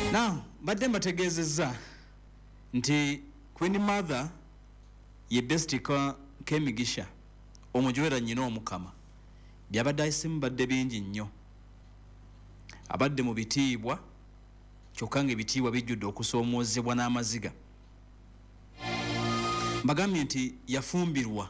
Now badde mbategezezza nti Queen Mother ye best Kemigisha omujwera nnyina omukama byabadde ayisimu badde bingi nnyo abadde mu bitiibwa kyokka ng'ebitiibwa bijjudde okusoomoozebwa n'amaziga. Mbagambye nti yafumbirwa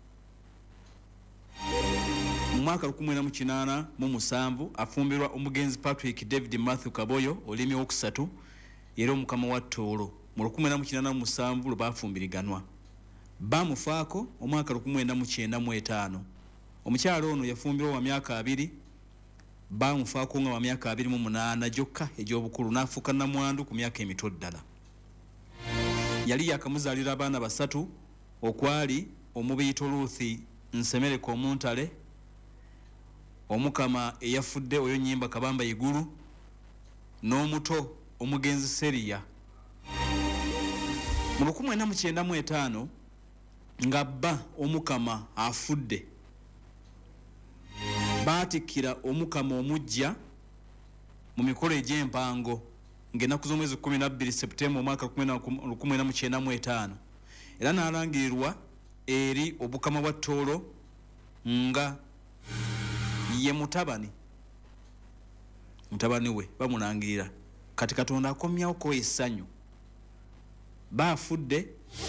mu mwaka 1987 afumbirwa omugenzi Patrick David Matthew Kaboyo olimi okusatu era omukama wa Toolo mu 1987 lwe bafumbiriganwa. Bamufaako omwaka 1995 omukyala ono yafumbirwa wa myaka 2 bamufaako nga wa myaka 28 gyokka egy'obukulu n'afuuka namwandu ku myaka emito ddala. Yali yakamuzaalira abaana basatu okwali omubiyito Ruthi Nsemereko Omuntale, omukama eyafudde oyo Nnyimba Kabamba Igulu, n'omuto omugenzi Seriya. Mu 1995 nga bba omukama afudde baatikkira omukama omujja mu mikolo egy'empango ng'ennaku z'omwezi 12 Septemba omwaka 1995 era n'alangirirwa eri obukama bwa Toolo nga ye mutabani we bamulangirira kati Katonda akomyawo ko essanyu baafudde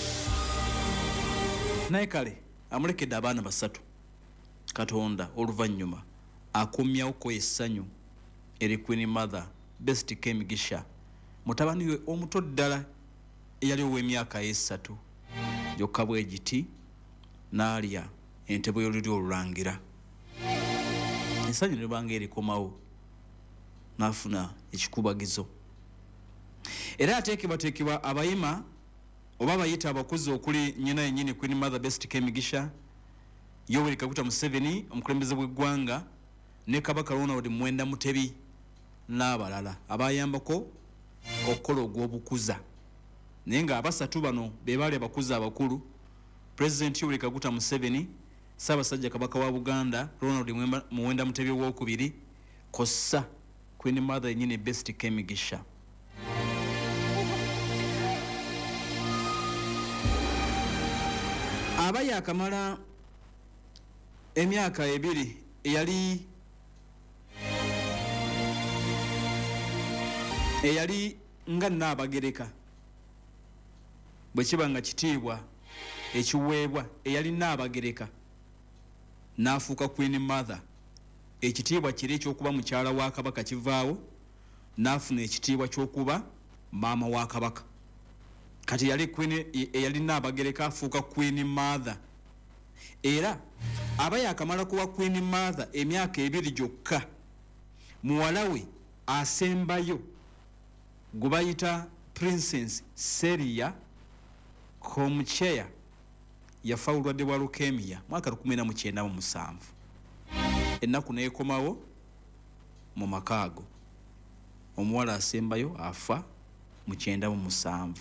naye kale amulekedde abaana basatu. Katonda oluvannyuma akomyawo ko essanyu eri Queen Mother best Kemigisha mutabani we omuto ddala eyali ow'emyaka 3 gyokka bwe giti n'alya entebe y'oluli olulangira. Essanyu ne banga erikomawo n'afuna ekikubagizo era ateekebwateekebwa abayima oba bayita abakuzi okuli nnyina yennyini Queen Mother best Kemigisha, Yoweri Kaguta Museveni omukulembeze bw'eggwanga ne Kabaka Ronald Muwenda Mutebi n'abalala abayambako okukola ogw'obukuza. Naye nga abasatu bano be baali abakuzi abakulu: President Yoweri Kaguta Museveni, Ssaabasajja Kabaka wa Buganda Ronald Muwenda Mutebi owookubiri, kossa Queen Mother yennyini best Kemigisha. Aba yakamala emyaka 2 eyali nga Nnaabagereka bwe kiba nga kitiibwa ekiweebwa eyali Nnaabagereka n'afuuka Queen Mother. Ekitiibwa kiri ekyokuba mukyala wa Kabaka kivaawo n'afuna ekitiibwa ky'okuba maama wa Kabaka. Kati eyali Nnaabagereka afuuka Queen Mother era aba yakamala kuwa Queen Mother emyaka 2 gyokka. Muwala we asembayo gwe bayita Princess Seriya Komucheya yafa olwadde bwa leukemia mwaka 1997. Ennaku neekomawo mu makaago omuwala asembayo afa mu 97.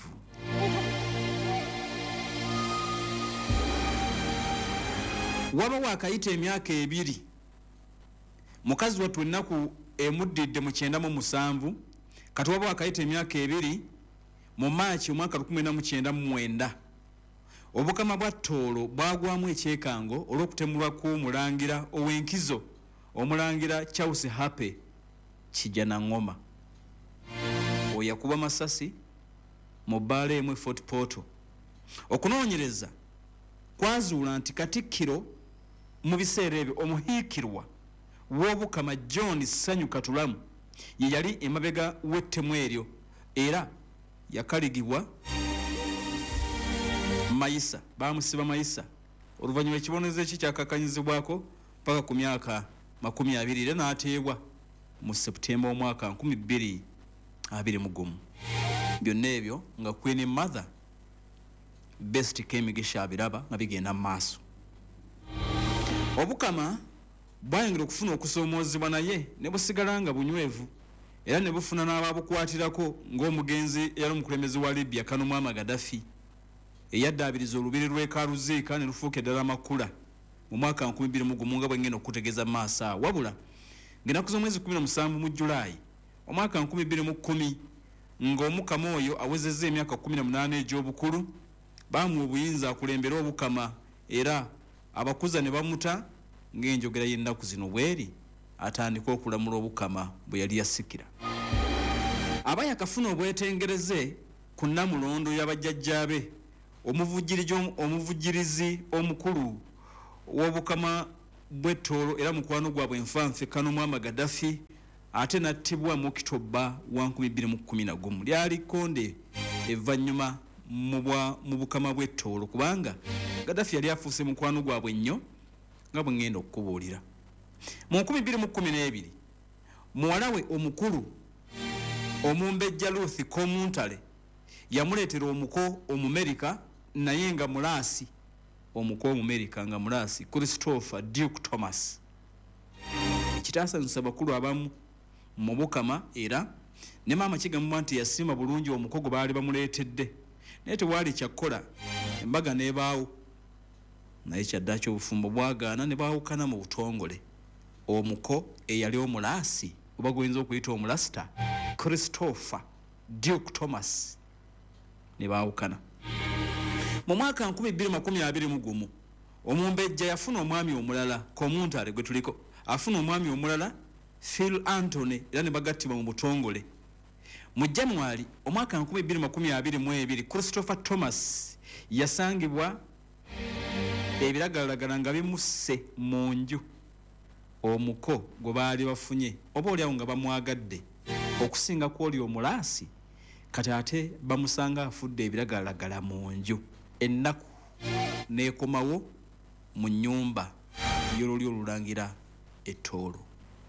Waba wakayita emyaka 2 mukazi wattu ennaku emuddidde mu 97 kati waba wakayita emyaka 2 mu Maachi omwaka 1999 obukama bwa Toolo bwagwamu ekyekango olw'okutemulwa kw'omulangira ow'enkizo omulangira Charles Hape Kijana Ngoma. Oyakuba masasi mu bbaala emu Fort Portal. Okunoonyereza kwazuula nti Katikkiro mu biseera ebyo omuhiikirwa w'obukama John Ssanyu Katulamu ye yali emabega w'ettemu eryo era yakaligibwa Mayisa, bamusiba Mayisa oluvannyuma ekibonerezo ekikyakakanyizibwako paka ku myaka 20 era n'ateebwa mu Septemba omwaka 2021. Byonna ebyo nga Queen Mother best Kemigisha abiraba nga bigenda mu maaso. Obukama bwayongera okufuna okusoomoozebwa naye ne busigala nga bunywevu era ne bufuna n'ababukwatirako ng'omugenzi eyali omukulembeze wa Libya Kano Muammar Gaddafi eyaddaabiriza olubiri lw'e Karuziika ne lufuuka eddala Makula mu mwaka 2021 nga bwengenda okutegeeza maaso awo. Wabula ng'ennaku z'omwezi 17 mu Julayi omwaka 2010 ng'omukama oyo awezezza emyaka 18 egy'obukulu bamuwa obuyinza akulembera obukama era abakuza ne bamuta ng'enjogera y'ennaku zino bweri atandika okulamula obukama bwe yali yasikira. aba yakafuna obwetengereze ku nnamulondo y'abajjajjaabe omuvujjirizi omukulu w'obukama bw'ettoolo era mukwano gwabwe enfanfe Kanumwama Gaddafi ate nattibwa mu Okitoba wa 2011 lyali kkonde evvannyuma mu bukama bw'ettoolo kubanga Gaddafi yali afuuse mukwano gwabwe nnyo nga bwe ngenda okukubuulira. Mu 2012 muwala we omukulu omumbejja Ruth Komuntale yamuleetera omuko Omumerika naye nga mulaasi omuko Omumerika nga mulaasi Christopher Duke Thomas. Ekitaasanyusa bakulu abamu mu bukama era ne maama kigambibwa nti yasiima bulungi omuko gwe baali bamuleetedde naye tewaali kyakkola embaga n'ebaawo naye kyaddaaki obufumbo bwagaana ne baawukana mu butongole. Omuko eyali omulaasi oba goyinza okuyita omulasita Christopher Duke Thomas ne baawukana. Mu mwaka 2021 omumbejja yafuna omwami omulala Komuntale gwe tuliko afuna omwami omulala Phil Anthony era ne bagattibwa mu butongole. Mu January omwaka 2022 Christopher Thomas yasangibwa ebiragalagala nga bimusse mu nju. Omuko gwe baali bafunye oba oliawo nga bamwagadde okusinga kw'oli omulaasi kati ate bamusanga afudde ebiragalagala mu nju. Ennaku neekomawo mu nnyumba y'oluli olulangira ettoolo.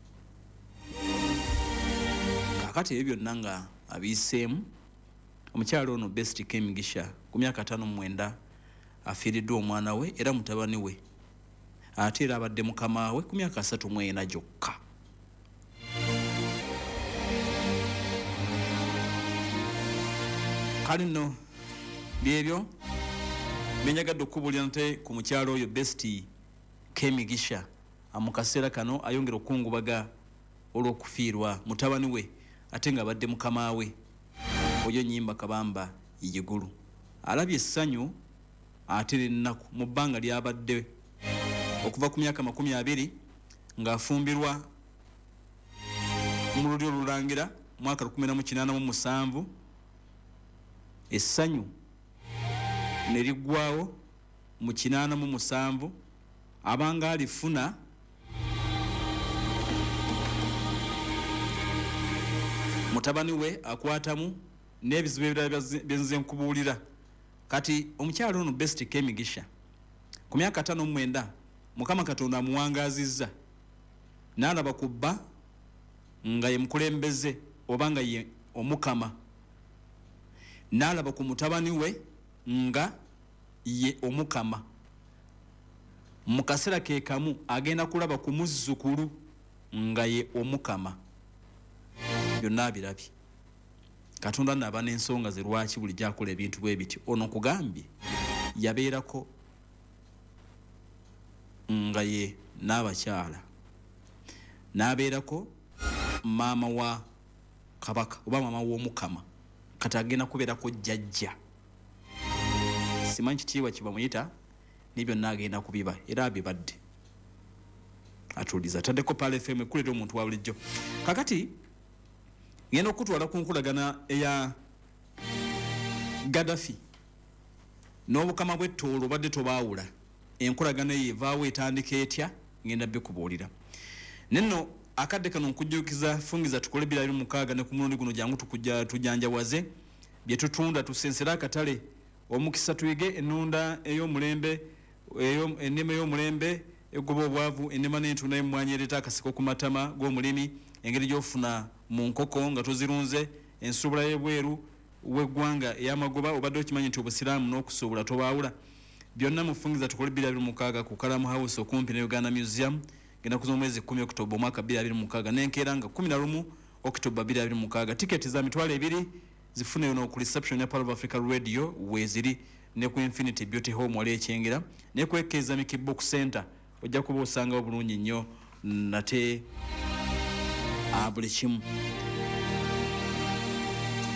Kakati ebyo byonna nga abiiseemu omukyalo ono Best Kemigisha ku myaka 59 afiiriddwa omwana we era mutabani we ate era abadde mukama we ku myaka 34 gyokka. Kale nno byebyo benyagadde okubuulira nate ku mukyalo oyo Best Kemigisha mu kaseera kano ayongera okukungubaga olw'okufiirwa mutabani we ate nga abadde mukama we oyo Nnyimba Kabamba Igulu. Alabye essanyu ate n'ennaku mu bbanga lyabadde okuva ku myaka 20 ng'afumbirwa mu lulyo olulangira mwaka 1987 essanyu ne liggwawo mu 87 abanga alifuna mutabani we akwatamu n'ebizibu ebirala byenze nkubuulira. Kati omukyalo ono Best Kemigisha ku myaka 59 Mukama Katonda amuwangaazizza n'alaba ku bba nga ye mukulembeze oba nga ye omukama, n'alaba ku mutabani we nga ye omukama. Mu kaseera ke kamu agenda kulaba ku muzzukulu nga ye omukama. Byonna abirabye. Katonda n'aba n'ensonga ze lwaki buli gy'akola ebintu bwe biti. Ono kugambye yabeerako nga ye n'abakyala, n'abeerako maama wa kabaka oba maama w'omukama, kati agenda kubeerako jjajja. Simanyi kitiibwa kye bamuyita naye byonna agenda kubiba era abibadde. Atuliza ataddeko Pale FM ekulira omuntu wa bulijjo. Kakati ngenda okutwala ku nkolagana eya Gaddafi n'obukama bw'ettoolo badde tobaawula. Enkolagana eyo evaawo etandika etya ngenda bikubuulira. Nenno akadde kano nkujjukiza fungiza tukole 2006 ne ku mulundi guno jangu tujanjawaze bye tutunda tusensera akatale omukisa tuyige ennunda ey'omulembe ennema ey'omulembe egoba obwavu ennema n'entunda y'emmwanyereeta akasiko ku matama g'omulimi engeri gy'ofuna mu nkoko nga tozirunze ensuubula y'ebweru w'eggwanga ey'amagoba obadde okimanyi nti obusiraamu n'okusuubula tobaawula. Byonna mufungiza tukole 2006 ku Kalamu House okumpi ne Uganda Museum genda kuza omwezi 10 Oktoba omwaka 2006 n'enkeera nga 11 Oktoba 2006. Tiketi za mitwalo 2 zifune ono ku reception ya Pearl of Africa Radio weziri ne ku Infinity Beauty Home wali ekyengera ne ku Ekeza Miki Book Center ojja kuba osanga obulungi nnyo nate buli kimu.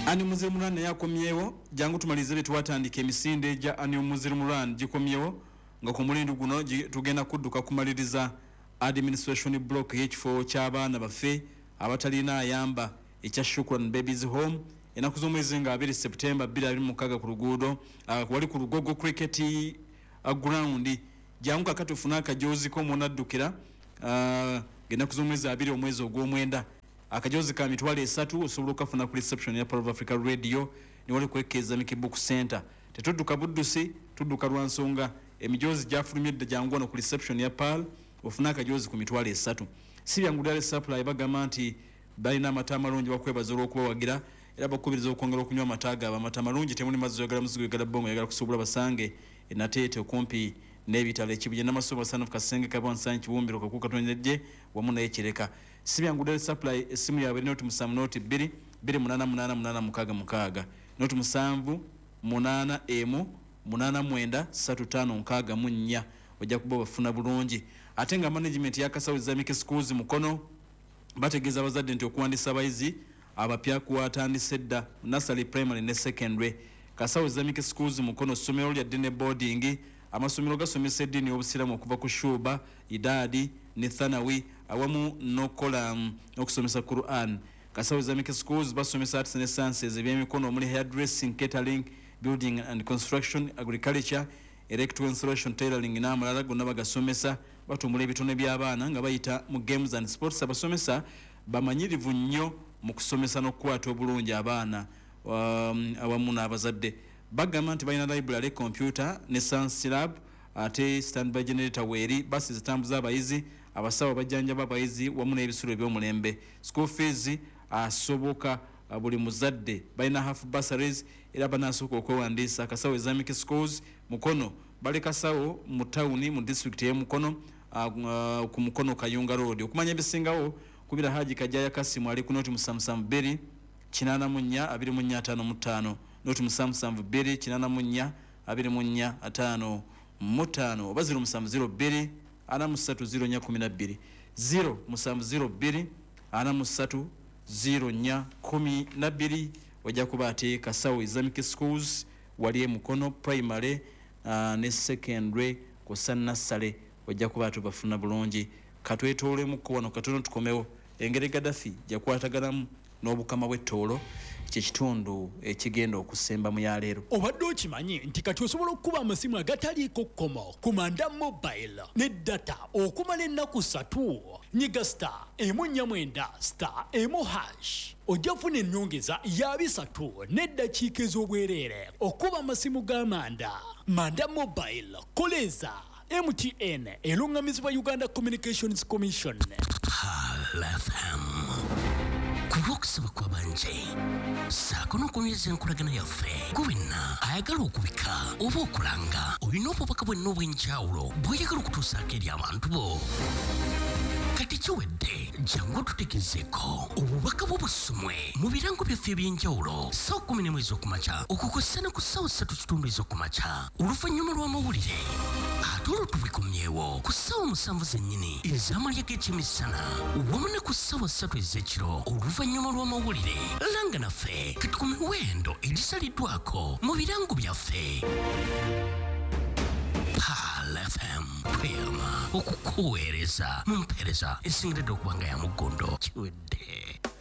Ani Muzirumulan yakomyewo jangu tumalize twatandika emisinde ja Ani Muzirumulan gikomyewo nga ku mulindu guno tugenda kudduka kumaliriza administration block y'ekifo ky'abaana baffe abatalina ayamba ekya Shukran Babies Home enaku z'omwezi nga 2 September 2026 ku luguudo wali ku Lugogo Cricket ground jangu kakati ufuna akajozi ko munaddukira enaku z'omwezi 2 omwezi ogw'omwenda akajozi ka mitwale 3 osobola okafuna ku reception ya Power of Africa Radio ni wali kwekeza Mikibook Center tetudduka buddusi tudduka lwansonga emijozi gyafulumyedde jangu ono ku reception ya PAL ofuna akajozi ku mitwale 3 sibyangu Dale Supply bagamba nti balina amata amalungi bakwebaza olw'okubawagira era bakubiriza okwongera okunywa amata gabo amata malungi temuli mazzi oyagala muzigo oyagala bongo oyagala kusuubula basange enateete okumpi n'ebitalo ekibuje n'amasomo Son of Kasenge Kabonsanyi Kibumbiro kakukatonedde wamu n'ekireka sibyangu Dale Supply esimu yaabwe noti musamu noti 2 2888 noti musanvu 8 emu 893564 ojja kuba bafuna bulungi ate nga management ya Kasawo Islamic Schools mukono bategeeza abazadde nti okuwandiisa abayizi abapya kuwatandise dda nursery primary ne secondary Kasawo Islamic Schools mukono ssomero lya ddine boarding amasomero gasomesa eddiini y'obusiraamu okuva ku Shuba Idadi ne Thanawi awamu n'okukola n'okusomesa Quran Kasawo Islamic Schools basomesa arts and sciences ebyemikono omuli hairdressing catering building and construction agriculture electrical installation tailoring n'amalala gonna bagasomesa batumbula ebitone by'abaana nga bayita mu games and sports abasomesa bamanyirivu nnyo mu kusomesa n'okukwata obulungi abaana awamu n'abazadde bagamba nti balina library computer ne science lab ate standby generator weeri basi zitambuza abayizi abasawo bajjanjaba abayizi wamu n'ebisulo eby'omulembe school fees asoboka buli muzadde balina half bursaries era banasooka okwewandiisa Kasawo Islamic Schools mukono bali Kasawo mu tawuni mu district y'Mukono ku Mukono Kayunga Road okumanya ebisingawo kubira Haji Kajaya Kasimu ali ku noti musamusamu 2 84 245 noti musamusamu 2 84 245 oba 0 ana musatu 0 0 musamu 02 ana musatu 0 ojja kuba ate Kasawo Islamic Schools wali Mukono primary ne secondary kusa nursery ojja kuba tubafuna bulungi katwetoolemu ko wano katono tukomewo engeri Gaddafi jakwataganamu n'obukama bw'ettoolo kitundu ekigenda okusemba mu yaleero obadde okimanyi nti kati osobola okukuba amasimu agataliiko kkomo ku Manda Mobile ne data okumala ennaku 3 nyiga star emu 9 star emu hash ojja funa ennyongeza ya 3 n'eddakiika ez'obwereere okuba amasimu ga Manda Mobile koleza MTN elungamizibwa Uganda Communications Commission. Kurokusaba kwa banje sako n'okumyeza enkolagana yaffe kuwina ayagala okubika oba okulanga olina obubaka bwenna obw'enjawulo bw'oyagala okutuusaako eri abantu bo kati kiwedde jangu tutegezeeko obubaka bw'obusumwe mu birango byaffe eby'enjawulo saa 11 ez'okumakya okukozesa ku saa 3 ez'okumakya oluvannyuma lw'amawulire ate olwo tubikomyewo ku saa 7 zennyini ez'amalya g'ekyemisana wamu ne ku saa 3 ez'ekiro oluvannyuma lw'amawulire langa naffe kati ku miwendo egisaliddwako mu birango byaffe PAL FM tweyama okukuweereza mu mpeereza esingiridde okuba nga ya mugondo kiwedde